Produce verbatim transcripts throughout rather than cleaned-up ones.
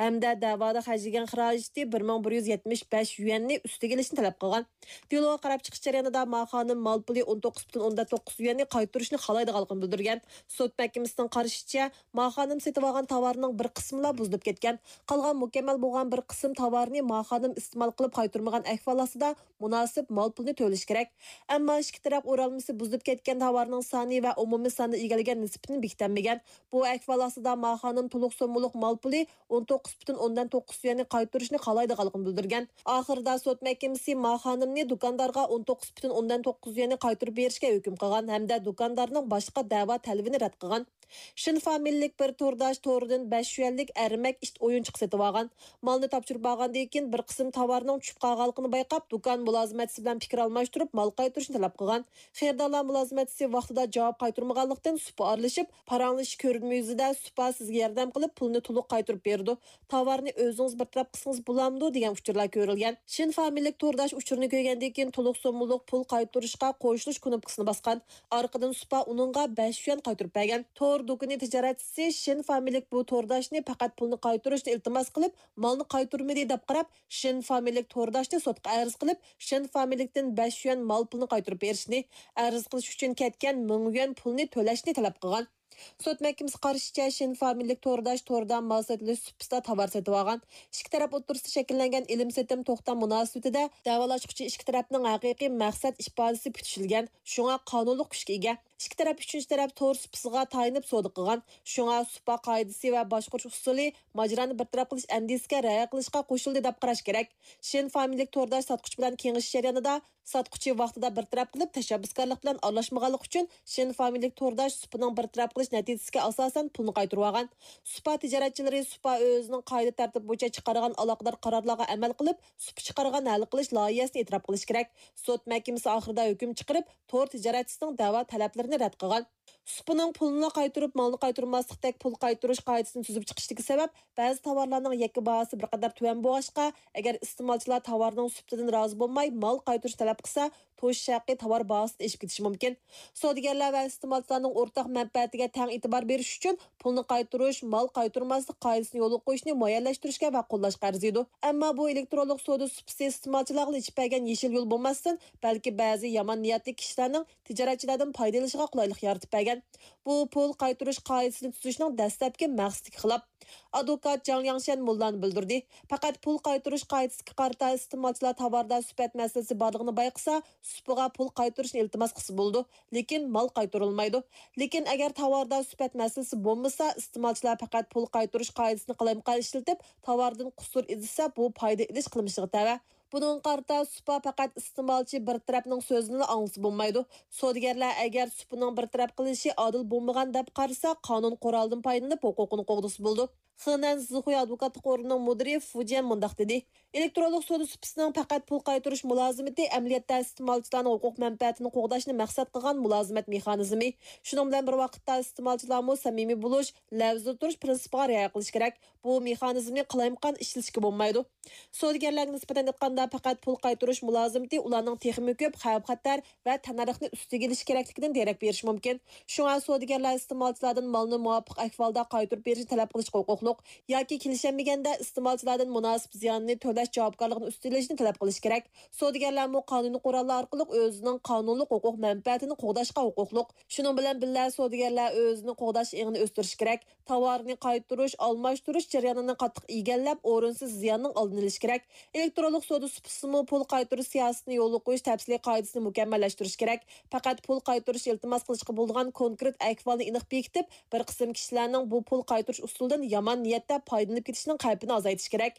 hamda da'voda xarjlagan xarajati bir ming bir yuz yetmish besh yuanni ustiga ilishni talab qilgan. Deloga qarab chiqish jarayonida Ma xonim mal puli o'n to'qqiz butun o'ndan to'qqiz yuanni qaytarishni xohlaydiganligini bildirgan. Sud mahkamasining qarashicha, Ma xonim setib olgan tovarning bir qismila buzilib ketgan. Qolgan mukammal bo'lgan bir qism tovarni Ma xonim iste'mol qilib qaytarmagan ahvol ostida munosib mal pulni to'lash kerak. Ammo ikki taraf o'ralmasi buzilib ketgan tovarning soni va umumiy sonda egallagan nisbatini bekitmagan. Bu ahvol ostida Ma xonim to'liq so'mliq mal puli o'n to'qqiz butun o'ndan to'qqiz yuanni qaytarishni xohlaydiganligini bildirgan. Oxirida sud mahkamasi Ma xonimni do'kondorga o'n to'qqiz butun o'ndan to'qqiz yuanni qaytarib berishga hukm qilgan hamda do'kondorning boshqa da'vo talabini rad qilgan. Shin familiyalik bir to'rdosh to'ridan besh yuanlik armak ish o'yinchiq setib olgan. Malni topshirib olgandan keyin bir qism tovarning tushib qolganligini bayqab, do'kon mulozimatchisi bilan fikr almashtirib, mal qaytarishni talab qilgan. Xaridorlar mulozimatchisi vaqtida javob qaytarmaganlikdan supa aralashib, paranglish ko'rinma yuzida supa sizga yordam qilib, pulni to'liq qaytarib berdi. Tovarni o'zingiz bir taraf qilsangiz bo'lamdi degan uchurlar ko'rilgan. Shin familiyalik to'rdosh uchurini ko'rgandan keyin to'liq so'mliq pul qaytarishga qo'shilish knopkasini bosgan. Orqadan supa uningga besh yuan qaytarib bergan. Do'koni tijoratchisi Shin familiyalik bu to'rdoshni faqat pulni qaytarishni iltimos qilib, malni qaytarmadi deb qarab, Shin familiyalik to'rdoshni sudga arz qilib, Shin familiyalikdan besh yuan mal pulni qaytarib berishni, arz qilish uchun ketgan ming yuan pulni to'lashni talab qilgan. Sud mahkamasi qarashicha Shin familiyalik to'rdosh to'rdan mal sotilish supsida tovar setib olgan. Ikki taraf o'rtasida shakllangan ilm-setim to'xtam munosabatida davolashuvchi ikki tarafning haqiqiy maqsad ifodasi bitishilgan. Shunga qonunlik kuchga ega. İki taraf üçüncü taraf to'r supisiga tayinib savdo qilgan. Shunga supa qoidasi va boshqarish usuli majrani bir taraf qilish andisiga rioya qilishga qo'shildi deb qarash kerak. Shin familiyalik to'rdosh sotquchi bilan kengashish jarayonida sotquchi vaqtida bir taraf qilib tashabbuskorlik bilan aralashmaganlik uchun Shin familiyalik to'rdosh supining bir taraf qilish natijasiga asosan pulni qaytarib olgan. Supa tijoratchilari supa o'zining qoida tartib bo'yicha chiqargan aloqador qarorlarga amal qilib, supa chiqargan hal qilish loyihasini e'tirof qilish kerak. Sud mahkamasi oxirida hukm chiqarib, to'r tijoratchisining da'vo talablari rad qilgan. Supining pulni qaytarib, malni qaytarmaslikdek pul qaytarish qoidasini tuzib chiqishdagi sabab, ba'zi tovarlarning yakka bahasi bir qadar tuvan bo'lg'achqa, agar iste'molchilar tovarning supitidan rozi bo'lmay mal qaytarish talab qilsa, to'sh shaqiy tovar bahosini eshib ketishi mumkin. Savdogarlar va iste'molchilarning o'rtaq manfaatiga teng e'tibor berish uchun pulni qaytarish, mal qaytarmaslik qoidasini yo'lga qo'yishni muayyanlashtirishga va qo'llashga arziydi. Ammo bu elektronlik savdo supisi iste'molchilarga yechib bergan yeshil yo'l bo'lmasdan, balki ba'zi yomon niyatli kishilarning tijoratchilardan foydalanishiga qulaylik yaratib bergan. Bu pul qaytarish qoidasini tuzishning dastlabki maqsadiga xilof. Advokat Jang Yangshan Mullan bildirdi. Faqat pul qaytarish qoidasiga qarata iste'molchilar tovarda sifat masalasi borligini bayqasa, supiga pul qaytarishni iltimos qilsa bo'ldi, lekin mal qaytarilmaydi. Lekin agar tovarda sifat masalasi bo'lmasa, iste'molchilar faqat pul qaytarish qoidasini qalamqa ishlatib, tovardan qusur izlasa, bu foyda ilish qilmishiga tava. Bunun qarta supa faqat iste'molchi bir tarafning so'zini anglasa bo'lmaydi. Savdogarlar agar supining bir taraf qilishi adil bo'lmagan deb qarasa, qonun qurolidan foydalanib huquqini qo'g'disi bo'ldi. Xenan Zixuy advokatlik o'rnining mudiri Fujian mundaq dedi. Elektronlik savdo supisining faqat pul qaytarish mulozimati amaliyotda iste'molchilarning huquq manfaatini qo'g'dashni maqsad qilgan mulozimat mexanizmi. Shuning bilan bir vaqtda iste'molchilarga samimiy bo'lish, lafzli turish prinsipiga rioya qilish kerak. Bu mexanizmni qalamqon ishlatishga bo'lmaydi. Savdogarlarga nisbatan aytganda faqat pul qaytarish mulozimati ularning texnik ko'p xavf-xatar va tanarixni ustiga ilish kerakligidan derak berish mumkin. Shunga savdogarlar iste'molchilardan malni muvofiq ahvolda qaytarib berishni talab qilish huquqli yoki kelishilmaganda iste'molchilardan munosib ziyonni to'lash javobgarligini ustilashni talab qilish kerak. Savdogarlar mu qonuniy qurollar orqali o'zining qonunli huquq manfaatini qo'g'dashga huquqli. Shuning bilan birga savdogarlar o'zini qo'g'dash eg'ini o'stirish kerak. Tovarni qaytarish, almashtirish jarayonini qattiq egallab, o'rinsiz ziyonning oldini olish kerak. Elektronlik savdo supisining pul qaytarish siyosatini yo'lga qo'yish tafsiliy qoidasini mukammallashtirish kerak. Faqat pul qaytarish iltimos qilishga bo'lgan konkret ahvolni aniq bekitib, bir qism kishilarning bu pul qaytarish usulidan yomon niyatda foydalanib ketishning xavfini azaytish kerak.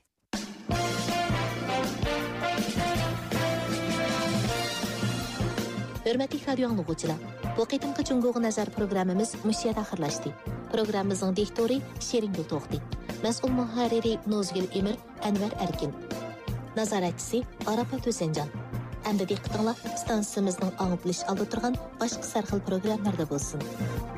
Hörmətli radio anlıqçılar, bu qitimqi Cungo'ga nazar programmamiz mushiyada axirlashdi. Programmamizning diktori Sheringul To'xti, mas'ul muharriri Nozgul Emir, Anvar Erkin, nazoratchisi Arafat O'senjan. Endi diqqatinglar stansiyamizning anglitilish oldi turgan boshqa sarxil programmalarda bo'lsin.